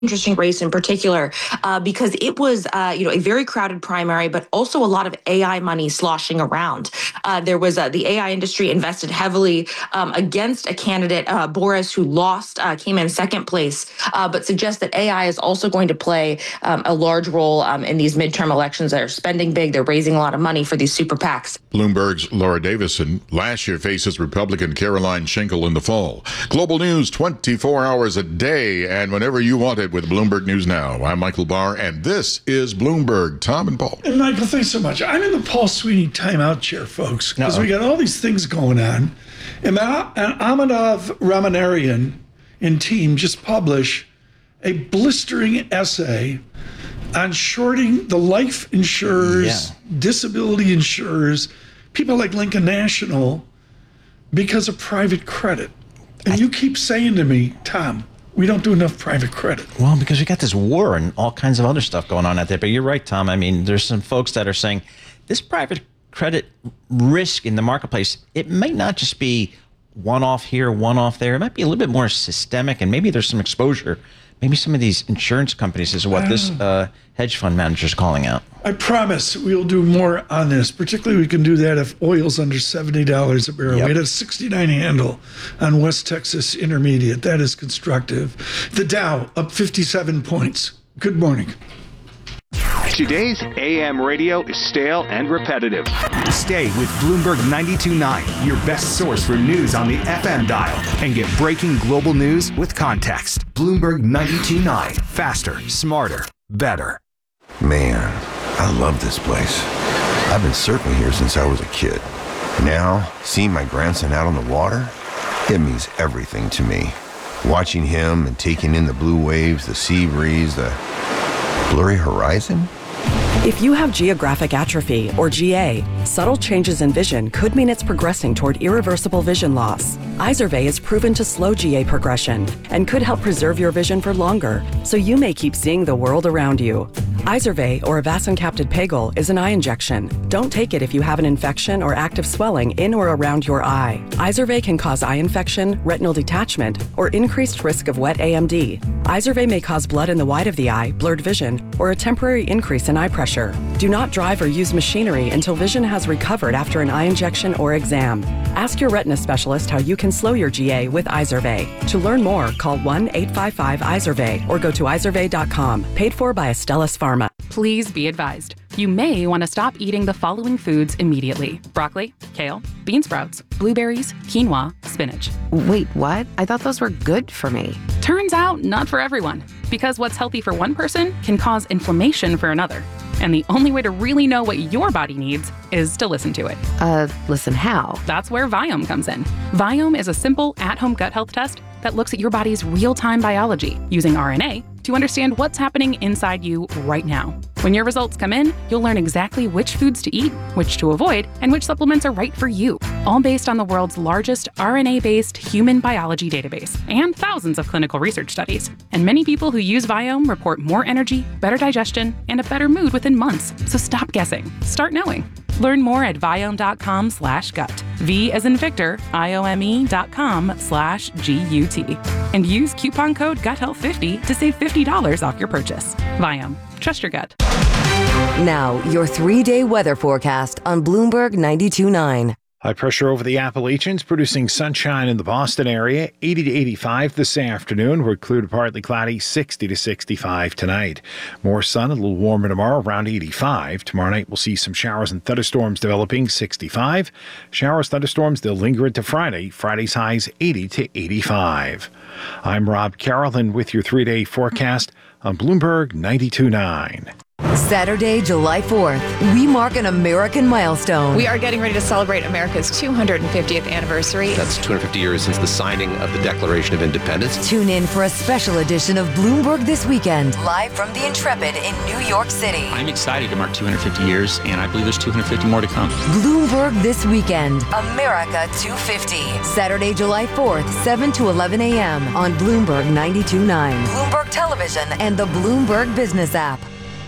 interesting race in particular because it was, a very crowded primary, but also a lot of AI money sloshing around. There was the AI industry invested heavily against a candidate, Boris, who lost, came in second place, but suggests that AI is also going to play a large role in these midterm elections. They're spending big. They're raising a lot of money for these super PACs. Bloomberg's Laura Davison last year faces Republican Caroline Schenkel in the fall. Global news 24 hours a day and whenever you want it with Bloomberg News Now. I'm Michael Barr, and this is Bloomberg. Tom and Paul. And Michael, thanks so much. I'm in the Paul Sweeney timeout chair, folks, because we got all these things going on. And Amitav Ramanarian and team just published a blistering essay on shorting the life insurers, disability insurers, people like Lincoln National, because of private credit. And you keep saying to me, Tom, we don't do enough private credit. Well, because we got this war and all kinds of other stuff going on out there. But you're right, Tom. I mean, there's some folks that are saying this private credit risk in the marketplace, it might not just be one off here, one off there. It might be a little bit more systemic, and maybe there's some exposure. Maybe some of these insurance companies is what this hedge fund manager is calling out. I promise we'll do more on this. Particularly, we can do that if oil's under $70 a barrel. We had a 69 handle on West Texas Intermediate. That is constructive. The Dow up 57 points. Good morning. Today's AM radio is stale and repetitive. Stay with Bloomberg 92.9, your best source for news on the FM dial, and get breaking global news with context. Bloomberg 92.9, faster, smarter, better. Man, I love this place. I've been surfing here since I was a kid. Now, seeing my grandson out on the water, it means everything to me. Watching him and taking in the blue waves, the sea breeze, the blurry horizon. If you have geographic atrophy, or GA, subtle changes in vision could mean it's progressing toward irreversible vision loss. Izervay is proven to slow GA progression and could help preserve your vision for longer, so you may keep seeing the world around you. Izervay, or avacincaptad pegol, is an eye injection. Don't take it if you have an infection or active swelling in or around your eye. Izervay can cause eye infection, retinal detachment, or increased risk of wet AMD. Izervay may cause blood in the white of the eye, blurred vision, or a temporary increase in eye pressure. Do not drive or use machinery until vision has recovered after an eye injection or exam. Ask your retina specialist how you can slow your GA with Izervay. To learn more, call 1-855-IZERVAY or go to izervay.com. Paid for by Astellas Pharma. Please be advised. You may want to stop eating the following foods immediately: broccoli, kale, bean sprouts, blueberries, quinoa, spinach. Wait, what? I thought those were good for me. Turns out not for everyone, because what's healthy for one person can cause inflammation for another. And the only way to really know what your body needs is to listen to it. Listen how? That's where Viome comes in. Viome is a simple at-home gut health test that looks at your body's real-time biology using RNA to understand what's happening inside you right now. When your results come in, you'll learn exactly which foods to eat, which to avoid, and which supplements are right for you, all based on the world's largest RNA-based human biology database and thousands of clinical research studies. And many people who use Viome report more energy, better digestion, and a better mood within months. So stop guessing. Start knowing. Learn more at Viome.com/gut. V as in Victor, IOME.com/GUT. And use coupon code GUTHEALTH50 to save $50 off your purchase. Viome. Trust your gut. Now, your 3-day weather forecast on Bloomberg 92.9. High pressure over the Appalachians producing sunshine in the Boston area. 80 to 85 this afternoon. We're clear to partly cloudy. 60 to 65 tonight. More sun, a little warmer tomorrow, around 85. Tomorrow night we'll see some showers and thunderstorms developing. 65. Showers, thunderstorms, they'll linger into Friday. Friday's highs 80 to 85. I'm Rob Carrollton with your 3-day forecast on Bloomberg 92.9. Saturday, July 4th, we mark an American milestone. We are getting ready to celebrate America's 250th anniversary. That's 250 years since the signing of the Declaration of Independence. Tune in for a special edition of Bloomberg This Weekend, live from the Intrepid in New York City. I'm excited to mark 250 years, and I believe there's 250 more to come. Bloomberg This Weekend, America 250. Saturday, July 4th, 7 to 11 a.m. on Bloomberg 92.9, Bloomberg Television, and the Bloomberg Business app.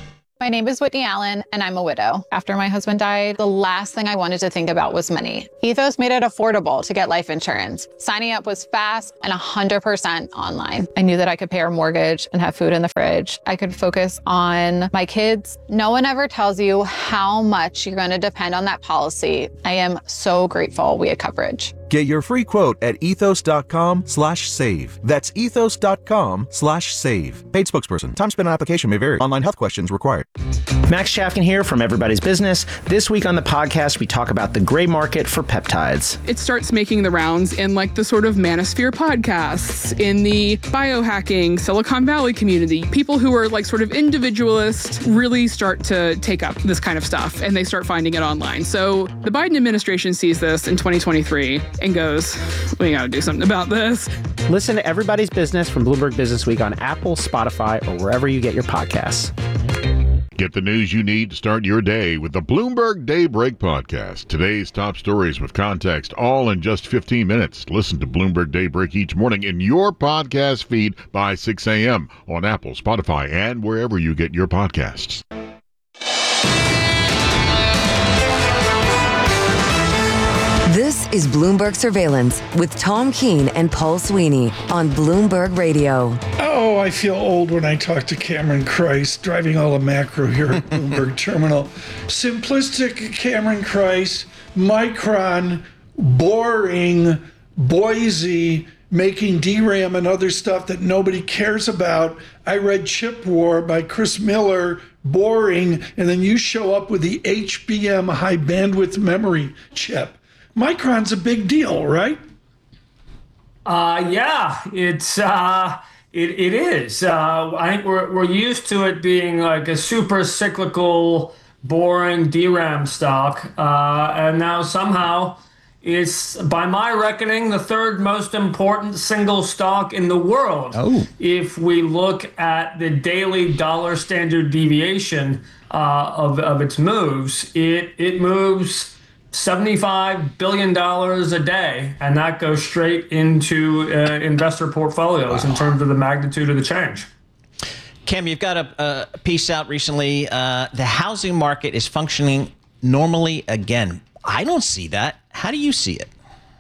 My name is Whitney Allen, and I'm a widow. After my husband died, the last thing I wanted to think about was money. Ethos made it affordable to get life insurance. Signing up was fast and 100% online. I knew that I could pay our mortgage and have food in the fridge. I could focus on my kids. No one ever tells you how much you're going to depend on that policy. I am so grateful we had coverage. Get your free quote at ethos.com/save. That's ethos.com/save. Paid spokesperson. Time spent on application may vary. Online health questions required. Max Chafkin here from Everybody's Business. This week on the podcast, we talk about the gray market for peptides. It starts making the rounds in like the sort of manosphere podcasts, in the biohacking Silicon Valley community. People who are like sort of individualist really start to take up this kind of stuff, and they start finding it online. So the Biden administration sees this in 2023 and goes, we got to do something about this. Listen to Everybody's Business from Bloomberg Business Week on Apple, Spotify, or wherever you get your podcasts. Get the news you need to start your day with the Bloomberg Daybreak podcast. Today's top stories with context, all in just 15 minutes. Listen to Bloomberg Daybreak each morning in your podcast feed by 6 a.m. on Apple, Spotify, and wherever you get your podcasts. This is Bloomberg Surveillance with Tom Keene and Paul Sweeney on Bloomberg Radio. Oh, I feel old when I talk to Cameron Kreis, driving all the macro here at Bloomberg Terminal. Simplistic Cameron Kreis, Micron, boring, Boise, making DRAM and other stuff that nobody cares about. I read Chip War by Chris Miller, boring, and then you show up with the HBM high bandwidth memory chip. Micron's a big deal, right? Yeah, it is. I think we're used to it being like a super cyclical, boring DRAM stock, and now somehow it's, by my reckoning, the third most important single stock in the world. Oh. If we look at the daily dollar standard deviation of its moves, it moves $75 billion a day, and that goes straight into investor portfolios in terms of the magnitude of the change. Cam, you've got a piece out recently. The housing market is functioning normally again. I don't see that. How do you see it?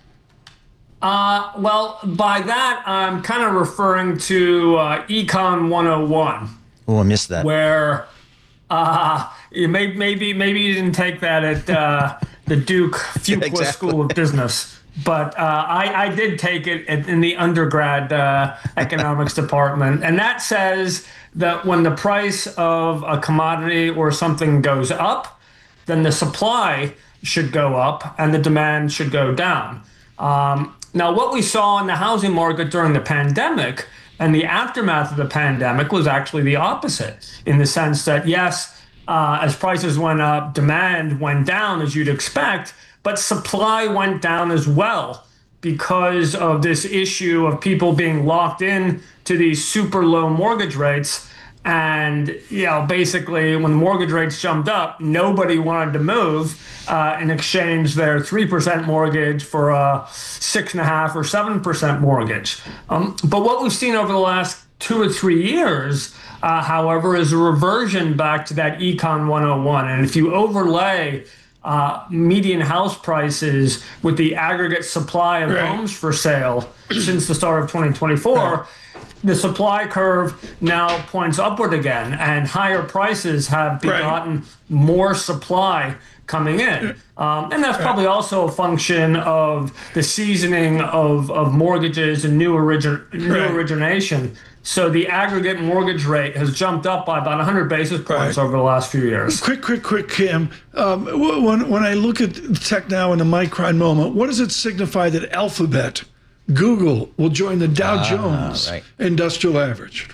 Well, by that, I'm kind of referring to Econ 101. Oh, I missed that. Where maybe you didn't take that at the Duke Fuqua exactly. School of Business. But I did take it in the undergrad economics department. And that says that when the price of a commodity or something goes up, then the supply should go up and the demand should go down. Now, what we saw in the housing market during the pandemic and the aftermath of the pandemic was actually the opposite, in the sense that, yes, as prices went up, demand went down, as you'd expect, but supply went down as well because of this issue of people being locked in to these super low mortgage rates. And, basically when mortgage rates jumped up, nobody wanted to move in exchange their 3% mortgage for a 6.5% or 7% mortgage. But what we've seen over the last 2 or 3 years, however, is a reversion back to that Econ 101. And if you overlay median house prices with the aggregate supply of homes for sale since the start of 2024, the supply curve now points upward again, and higher prices have begotten more supply coming in. And that's probably also a function of the seasoning of mortgages and new origination. So the aggregate mortgage rate has jumped up by about 100 basis points over the last few years. Quick, Cam. When I look at tech now in the Micron moment, what does it signify that Alphabet, Google, will join the Dow Jones Industrial Average?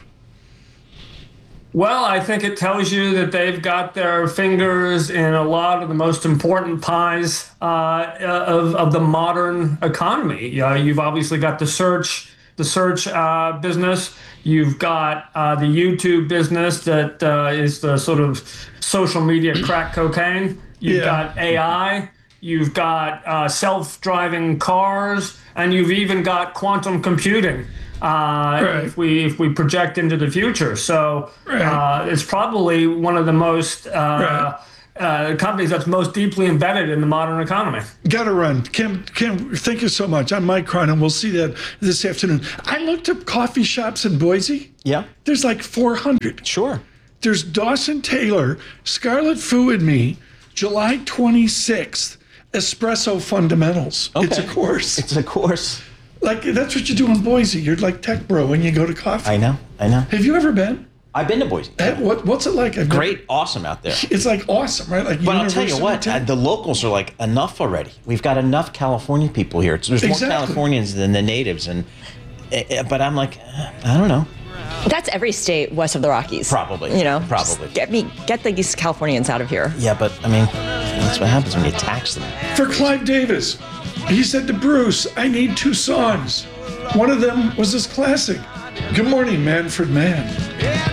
Well, I think it tells you that they've got their fingers in a lot of the most important pies of the modern economy. You've obviously got the search business. You've got the YouTube business that is the sort of social media crack cocaine. You've got AI. you've got self-driving cars, and you've even got quantum computing. If we project into the future, so it's probably one of the most companies that's most deeply embedded in the modern economy. Got to run. Kim, thank you so much. I'm Mike Cronin. We'll see that this afternoon. I looked up coffee shops in Boise. Yeah. There's like 400. Sure. There's Dawson Taylor, Scarlet Fu and Me, July 26th, Espresso Fundamentals. Okay. It's a course. It's a course. Like, that's what you do in Boise. You're like tech bro when you go to coffee. I know. Have you ever been? I've been to Boise. What's it like? Great, awesome out there. It's like awesome, right? Like, but I'll tell you what, the locals are like, enough already. We've got enough California people here. There's more Californians than the natives, but I'm like, I don't know. That's every state west of the Rockies. Probably. Probably. Get the East Californians out of here. Yeah, but I mean, that's what happens when you tax them. For Clive Davis, he said to Bruce, I need 2 songs. One of them was this classic, Good Morning, Manfred Mann.